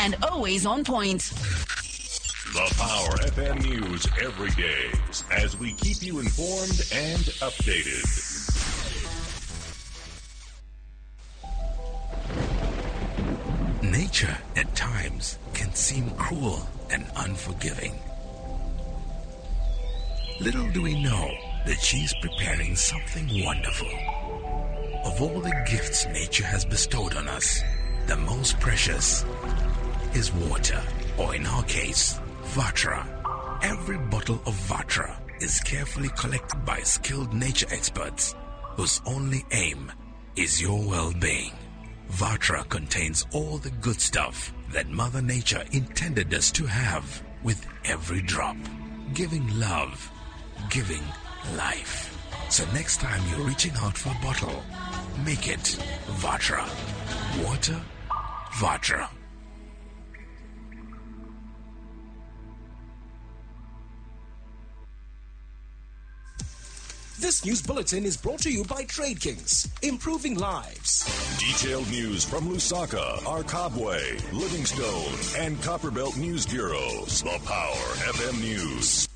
and always on point. The Power FM News every day as we keep you informed and updated. Nature at times can seem cruel and unforgiving. Little do we know that she's preparing something wonderful. Of all the gifts nature has bestowed on us, the most precious is water, or in our case, Vatra. Every bottle of Vatra is carefully collected by skilled nature experts whose only aim is your well-being. Vatra contains all the good stuff that Mother Nature intended us to have with every drop, giving love, giving life. So next time you're reaching out for a bottle, make it Vatra. Water, Vatra. This news bulletin is brought to you by Trade Kings, improving lives. Detailed news from Lusaka, Arkabwe, Livingstone, and Copperbelt News Bureaus. The Power FM News.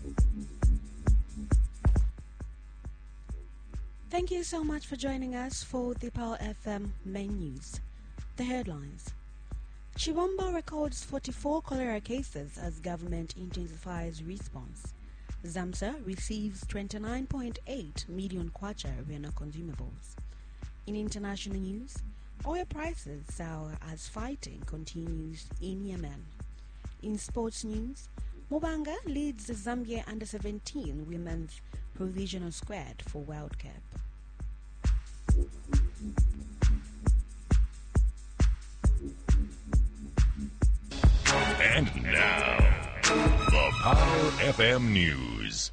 Thank you so much for joining us for the Power FM main news. The headlines. Chibombo records 44 cholera cases as government intensifies response. Zamsa receives 29.8 million kwacha arena consumables. In international news, oil prices soar as fighting continues in Yemen. In sports news, Mubanga leads the Zambia Under-17 women's provisional squad for World Cup. And now, the Power FM News.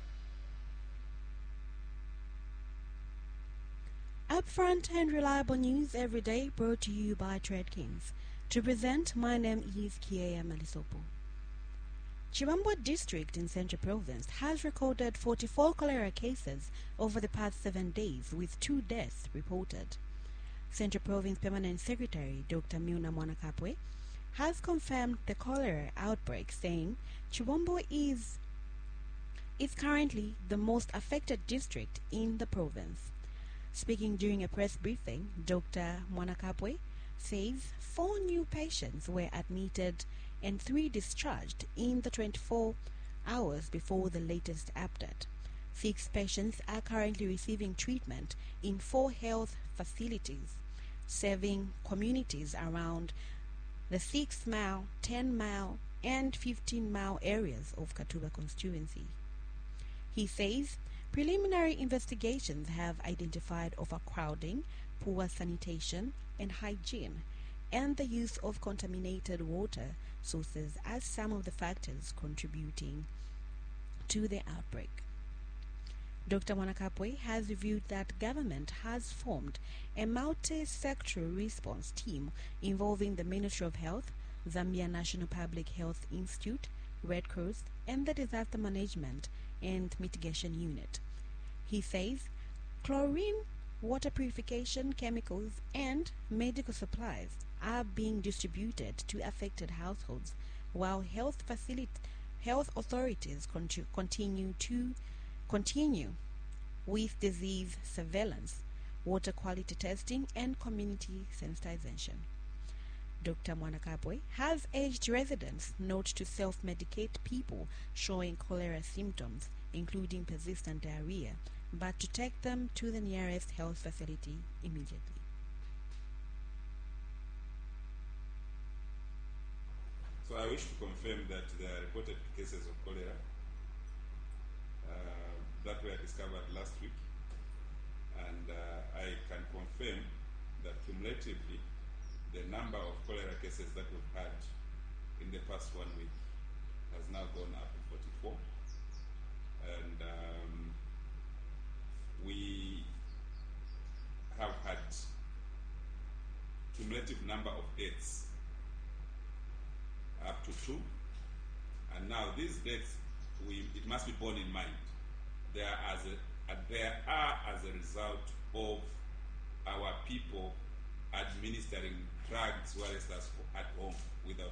Upfront and reliable news every day brought to you by Trade Kings. To present, my name is Kiea Malisopo. Chibambo district in Central Province has recorded 44 cholera cases over the past 7 days, with 2 deaths reported. Central Province Permanent Secretary Dr. Muna Mwanakapwe has confirmed the cholera outbreak, saying Chibombo is currently the most affected district in the province. Speaking during a press briefing, Dr. Mwanakapwe says 4 new patients were admitted and 3 discharged in the 24 hours before the latest update. 6 patients are currently receiving treatment in 4 health facilities, serving communities around the 6 mile, 10 mile, and 15 mile areas of Katuba constituency. He says preliminary investigations have identified overcrowding, poor sanitation and hygiene, and the use of contaminated water sources as some of the factors contributing to the outbreak. Dr. Mwanakapwe has revealed that government has formed a multi-sectoral response team involving the Ministry of Health, Zambia National Public Health Institute, Red Cross, and the Disaster Management and Mitigation Unit. He says chlorine, water purification chemicals, and medical supplies are being distributed to affected households, while health authorities continue with disease surveillance, water quality testing, and community sensitization. Dr. Mwanakapwe has urged residents not to self-medicate people showing cholera symptoms, including persistent diarrhea, but to take them to the nearest health facility immediately. So I wish to confirm that there are reported cases of cholera that were discovered last week, and I can confirm that cumulatively the number of cholera cases that we've had in the past 1 week has now gone up to 44, and we have had cumulative number of deaths up to 2, and now these deaths, it must be borne in mind, they are as a result of our people administering drugs whilst at home without